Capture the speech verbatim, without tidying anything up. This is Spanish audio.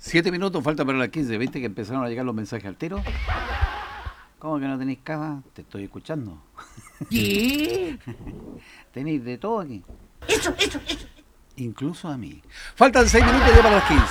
Siete minutos falta para las quince. ¿Viste que empezaron a llegar los mensajes al tiro? ¿Cómo que no tenéis cava? Te estoy escuchando. ¿Qué? Tenéis de todo aquí. Eso, eso, eso. Incluso a mí. Faltan seis minutos ya para las quince.